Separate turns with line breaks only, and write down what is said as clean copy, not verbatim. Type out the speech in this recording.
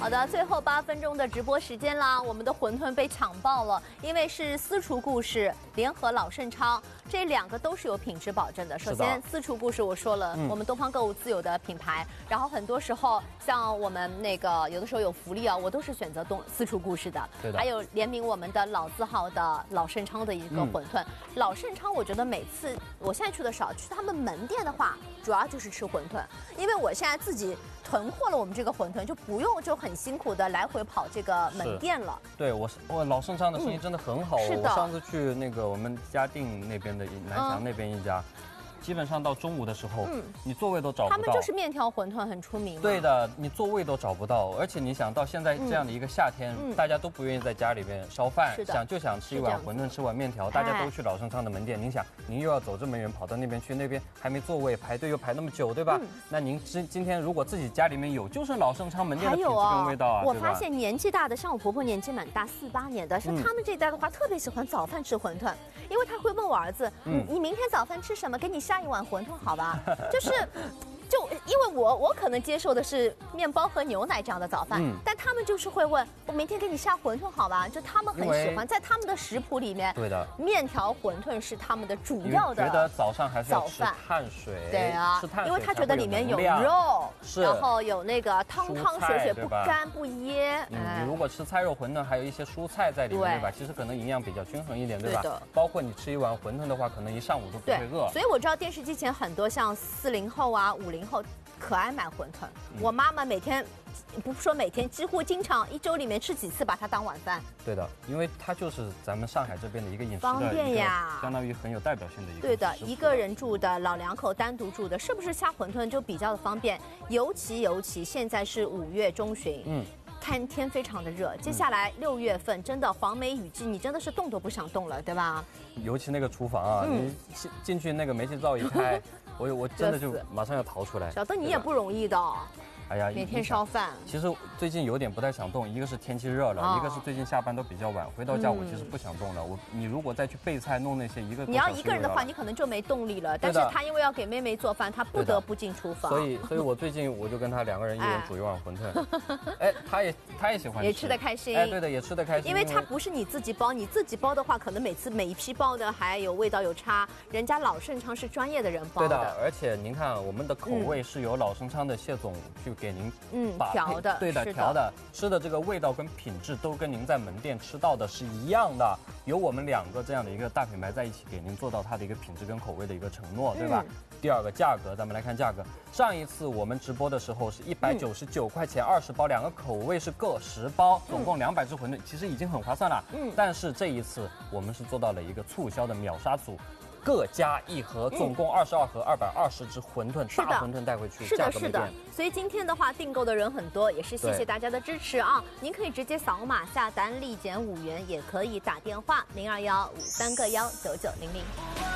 好的，最后8分钟的直播时间啦，我们的馄饨被抢爆了，因为是私厨故事联合老盛昌，这2个都是有品质保证的。首先，私厨故事我说了，我们东方购物自有的品牌，然后很多时候像我们那个有的时候有福利啊，我都是选择私厨故事的。
对的。
还有联名我们的老字号的老盛昌的一个馄饨。老盛昌，我觉得每次我现在去的少，去他们门店的话，主要就是吃馄饨，因为我现在自己囤货了我们这个馄饨，就不用就很辛苦的来回跑这个门店了。
对，我老盛昌的生意真的很好。
是的。
我上次去那个我们嘉定那边的南翔那边一家。基本上到中午的时候，你座位都找不到。
他们就是面条馄饨很出名。
对的，你座位都找不到，而且你想到现在这样的一个夏天，大家都不愿意在家里面烧饭，想吃一碗馄饨，吃碗面条，大家都去老盛昌的门店。您想，您又要走这么远跑到那边去，那边还没座位，排队又排那么久，对吧？那您今天如果自己家里面有，就是老盛昌门店的品质跟味道啊。
我发现年纪大的，像我婆婆年纪蛮大，48年的，是他们这一代的话，特别喜欢早饭吃馄饨，因为他会问我儿子，你明天早饭吃什么？给你下一碗馄饨好吧？就因为我可能接受的是面包和牛奶这样的早饭，但他们就是会问我明天给你下馄饨好吧？就他们很喜欢，在他们的食谱里面，
对的，
面条馄饨是他们的主要的。
觉得早上还是要吃碳水，
对啊，
吃碳水，
因为他觉得里面有肉，然后有那个汤水不干不噎。
你如果吃菜肉馄饨，还有一些蔬菜在里面，对吧？其实可能营养比较均衡一点，对吧？包括你吃一碗馄饨的话，可能一上午都不会饿。
所以我知道电视机前很多像40后啊、50后。可爱买馄饨，我妈妈每天，不说每天，几乎经常1周里面吃几次，把它当晚饭。
对的，因为它就是咱们上海这边的一个饮食
方便呀，
相当于很有代表性的一个。
对的，一个人住的老2口单独住的，是不是下馄饨就比较的方便？尤其现在是5月中旬，天非常的热，接下来6月份真的黄梅雨季，你真的是动都不想动了，对吧？
尤其那个厨房啊，你进去那个煤气灶一开，我真的就马上要逃出来。
小邓你也不容易的。
哎呀，
每天烧饭。
其实最近有点不太想动，一个是天气热了，一个是最近下班都比较晚，回到家我其实不想动了。你如果再去备菜弄那些
你要一个人的话，你可能就没动力了。但是他因为要给妹妹做饭，他不得不进厨房。
所以我最近我就跟他2个人一人煮一碗馄饨。哎，他也喜欢吃，
也吃得开心。
哎，对的，也吃得开心。
因为它不是你自己包，你自己包的话，可能每一批包的还有味道有差。人家老盛昌是专业的人包的。
对的，而且您看我们的口味是由老盛昌的谢总去给您。
调的，
对的，调的，吃的这个味道跟品质都跟您在门店吃到的是一样的，有我们2个这样的一个大品牌在一起，给您做到它的一个品质跟口味的一个承诺，对吧？第2个价格，咱们来看价格。上一次我们直播的时候是199块钱20包，2个口味是各10包，总共200只馄饨，其实已经很划算了。但是这一次我们是做到了一个促销的秒杀组。各加1盒，总共22盒，220只馄饨，大馄饨带回去，
是的。所以今天的话，订购的人很多，也是谢谢大家的支持啊！您可以直接扫码下单，立减5元，也可以打电话0215319900。